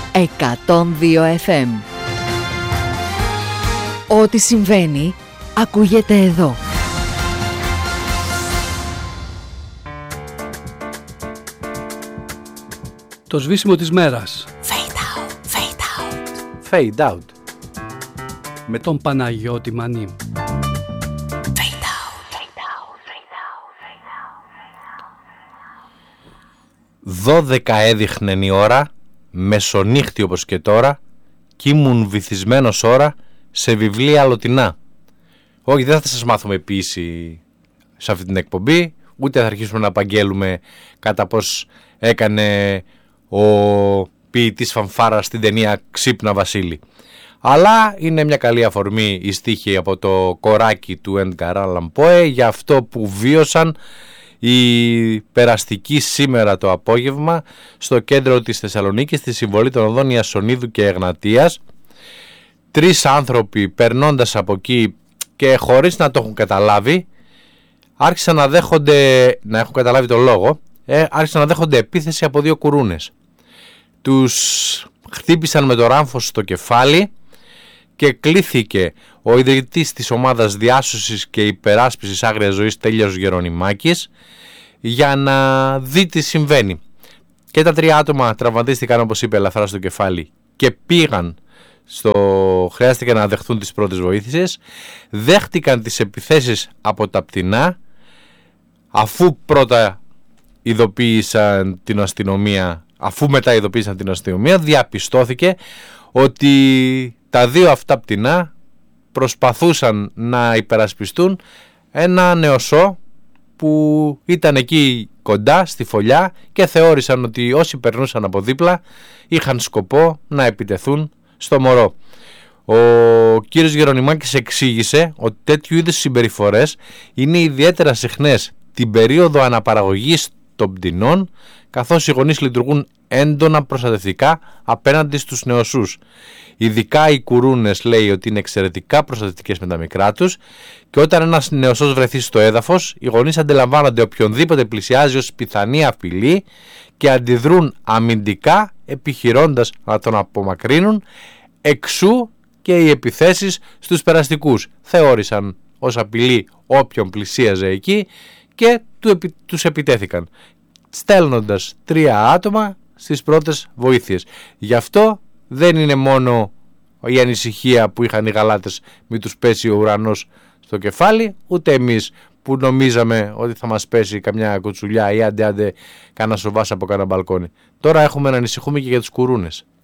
102 FM. Ό,τι συμβαίνει ακούγεται εδώ. Το σβήσιμο της μέρας. Fade out, fade out. Fade out. Με τον Παναγιώτη Μανί. Fade out, fade out, fade out. 12 έδειχνε η ώρα, μεσονύχτη όπως και τώρα, κι ήμουν βυθισμένος ώρα σε βιβλία αλλοτινά. Όχι, δεν θα σας μάθουμε ποίηση σε αυτή την εκπομπή, ούτε θα αρχίσουμε να απαγγέλουμε κατά πως έκανε ο ποιητής φανφάρας στην ταινία Ξύπνα Βασίλη. Αλλά είναι μια καλή αφορμή η στίχη από το κοράκι του Edgar Allan Poe για αυτό που βίωσαν οι περαστικοί σήμερα το απόγευμα στο κέντρο της Θεσσαλονίκης, στη συμβολή των οδών Ιασονίδου και Εγνατίας. 3 άνθρωποι περνώντας από εκεί και χωρίς να το έχουν καταλάβει, άρχισαν να δέχονται, να έχουν καταλάβει το λόγο, άρχισαν να δέχονται επίθεση από 2 κουρούνες. Τους χτύπησαν με το ράμφος στο κεφάλι και κλήθηκε ο ιδρυτής της ομάδας διάσωσης και υπεράσπισης άγριας ζωής Τέλειος Γερονιμάκης για να δει τι συμβαίνει. Και τα 3 άτομα τραυματίστηκαν, όπως είπε, ελαφρά στο κεφάλι και πήγαν χρειάστηκε να δεχτούν τις πρώτες βοήθειες. Δέχτηκαν τις επιθέσεις από τα πτηνά, αφού πρώτα ειδοποίησαν την αστυνομία. Αφού μετά ειδοποίησαν την αστυνομία, διαπιστώθηκε ότι τα 2 αυτά πτηνά προσπαθούσαν να υπερασπιστούν ένα νεοσό που ήταν εκεί κοντά στη φωλιά και θεώρησαν ότι όσοι περνούσαν από δίπλα είχαν σκοπό να επιτεθούν στο μωρό. Ο κύριος Γερονιμάκης εξήγησε ότι τέτοιου είδους συμπεριφορές είναι ιδιαίτερα συχνές την περίοδο αναπαραγωγής των πτηνών, καθώς οι γονείς λειτουργούν έντονα προστατευτικά απέναντι στους νεοσούς. Ειδικά οι κουρούνες, λέει, ότι είναι εξαιρετικά προστατευτικές με τα μικρά τους και όταν ένας νεοσός βρεθεί στο έδαφος, οι γονείς αντιλαμβάνονται οποιονδήποτε πλησιάζει ως πιθανή απειλή και αντιδρούν αμυντικά επιχειρώντας να τον απομακρύνουν, εξού και οι επιθέσεις στους περαστικούς. Θεώρησαν ως απειλή όποιον πλησίαζε εκεί και τους επιτέθηκαν, στέλνοντας 3 άτομα στις πρώτες βοήθειες. Γι' αυτό δεν είναι μόνο η ανησυχία που είχαν οι γαλάτες μη τους πέσει ο ουρανός στο κεφάλι, ούτε εμείς που νομίζαμε ότι θα μας πέσει καμιά κουτσουλιά ή άντε κανένα σοβάς από κανένα μπαλκόνι. Τώρα έχουμε να ανησυχούμε και για τους κουρούνες.